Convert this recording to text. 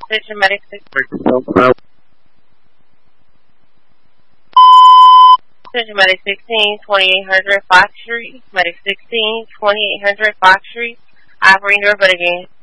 Attention Medic 16. Attention Medic 16, 2800 Fox Street. Medic 16, 2800 Fox Street. Operator, but again.